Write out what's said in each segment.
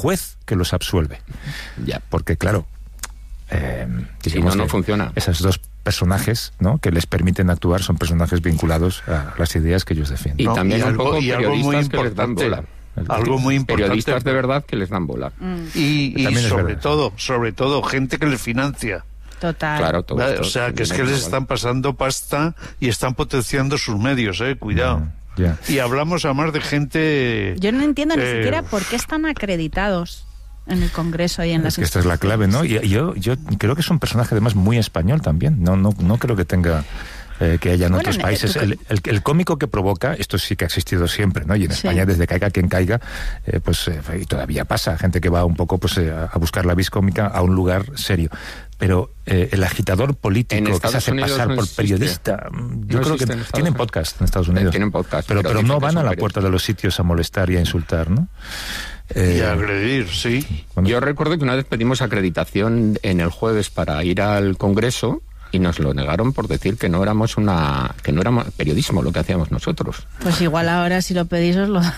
juez que los absuelve. Ya. Porque, claro, si no funciona. Esos dos personajes, ¿no?, que les permiten actuar son personajes vinculados a las ideas que ellos defienden. Y también un algo, poco y algo muy periodistas que les dan bola. Algo muy importante. Periodistas de verdad que les dan bola. Y sobre todo, gente que les financia. Total. Claro, todo, O sea, que es que les están pasando pasta y están potenciando sus medios, cuidado. Ya. Y hablamos además de gente... Yo no entiendo ni siquiera por qué están acreditados en el Congreso y en las Es que esta es la clave, ¿no? Y yo creo que es un personaje además muy español también. No creo que tenga... que haya en otros países. El cómico que provoca, esto sí que ha existido siempre, ¿no? Y en España, desde caiga quien caiga, y todavía pasa, gente que va un poco a buscar la vis cómica a un lugar serio. Pero el agitador político que se hace pasar por periodista, yo creo que tienen podcast en Estados Unidos. Tienen podcast, pero no van a la puerta de los sitios a molestar y a insultar, ¿no? Y a agredir, sí. Bueno, yo recuerdo que una vez pedimos acreditación en el jueves para ir al Congreso y nos lo negaron por decir que no éramos periodismo lo que hacíamos nosotros. Pues igual ahora si lo pedís os lo dan.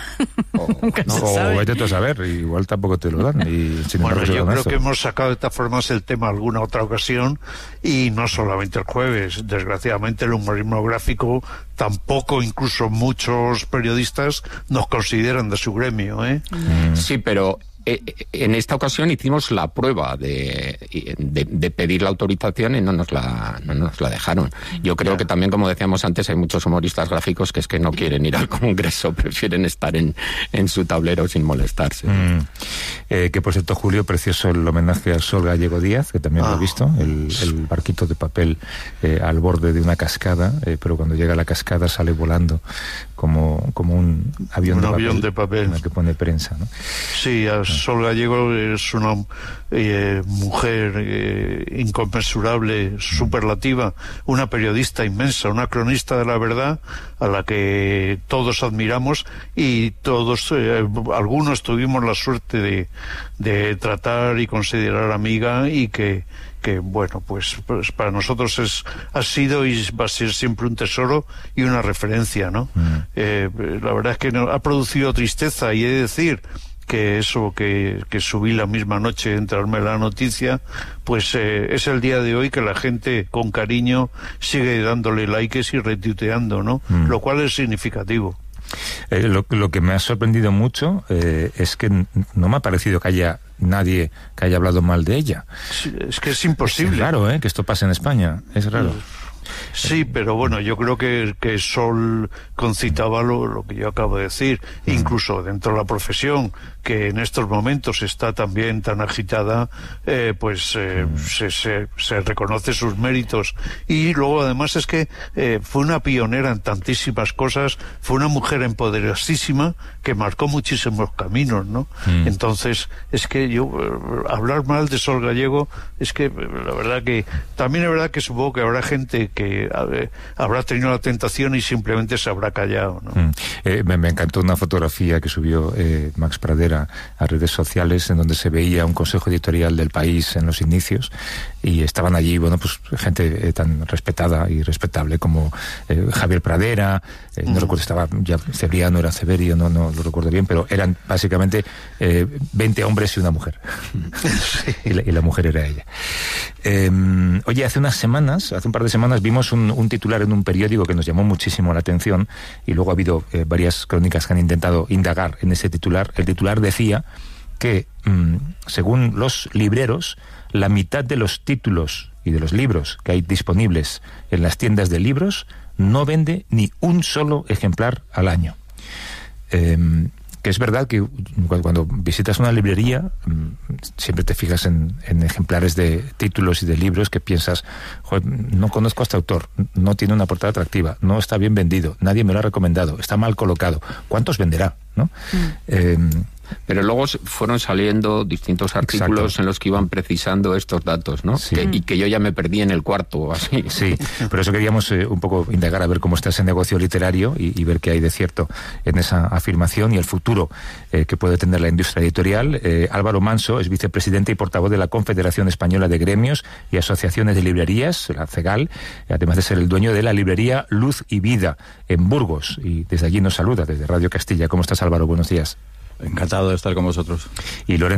O vete tú a saber, igual tampoco te lo dan. Y sin bueno, embargo, yo creo que hemos sacado de esta forma el tema alguna otra ocasión, y no solamente el jueves. Desgraciadamente el humorismo gráfico tampoco, incluso muchos periodistas nos consideran de su gremio, Sí, pero en esta ocasión hicimos la prueba de pedir la autorización y no nos la dejaron. Yo creo que también, como decíamos antes, hay muchos humoristas gráficos que es que no quieren ir al Congreso, prefieren estar en su tablero sin molestarse. Que por cierto, Julio, precioso el homenaje a Sol Gallego Díaz, que también lo he visto, el barquito de papel al borde de una cascada, pero cuando llega a la cascada sale volando como un avión de papel en el que pone prensa, ¿no? Sí, Sol Gallego es una mujer inconmensurable, superlativa, una periodista inmensa, una cronista de la verdad a la que todos admiramos, y todos, algunos tuvimos la suerte de tratar y considerar amiga, y que bueno, pues para nosotros ha sido y va a ser siempre un tesoro y una referencia, ¿no? La verdad es que ha producido tristeza, y he de decir que eso que subí la misma noche de enterarme la noticia, pues es el día de hoy que la gente con cariño sigue dándole likes y retuiteando, ¿no? Lo cual es significativo. Lo que me ha sorprendido mucho es que no me ha parecido que haya nadie que haya hablado mal de ella. Sí, es que es imposible. Es raro, que esto pase en España, es raro. Sí, pero bueno, yo creo que Sol concitaba lo que yo acabo de decir, incluso dentro de la profesión, que en estos momentos está también tan agitada, se reconoce sus méritos, y luego además es que fue una pionera en tantísimas cosas, fue una mujer empoderosísima que marcó muchísimos caminos, ¿no? Entonces, es que yo hablar mal de Sol Gallego, es que la verdad que también es verdad que supongo que habrá gente que habrá tenido la tentación y simplemente se habrá callado, ¿no? Me encantó una fotografía que subió Max Pradera a redes sociales, en donde se veía un consejo editorial del País en los inicios, y estaban allí, bueno, pues gente tan respetada y respetable como Javier Pradera, no recuerdo, estaba ya Cebriano, era Severio, no lo recuerdo bien, pero eran básicamente 20 hombres y una mujer. Sí. y la mujer era ella. Oye, hace un par de semanas vimos un titular en un periódico que nos llamó muchísimo la atención, y luego ha habido varias crónicas que han intentado indagar en ese titular. El titular decía que, según los libreros, la mitad de los títulos y de los libros que hay disponibles en las tiendas de libros no vende ni un solo ejemplar al año. Que es verdad que cuando visitas una librería siempre te fijas en ejemplares de títulos y de libros que piensas, joder, no conozco a este autor, no tiene una portada atractiva, no está bien vendido, nadie me lo ha recomendado, está mal colocado, ¿cuántos venderá? ¿No? Pero luego fueron saliendo distintos artículos. Exacto. En los que iban precisando estos datos, ¿no? Sí. Y que yo ya me perdí en el cuarto o así. Sí, por eso queríamos un poco indagar a ver cómo está ese negocio literario y ver qué hay de cierto en esa afirmación y el futuro que puede tener la industria editorial. Álvaro Manso es vicepresidente y portavoz de la Confederación Española de Gremios y Asociaciones de Librerías, la CEGAL, además de ser el dueño de la librería Luz y Vida en Burgos, y desde allí nos saluda, desde Radio Castilla. ¿Cómo estás, Álvaro? Buenos días. Encantado de estar con vosotros. Y Lorenzo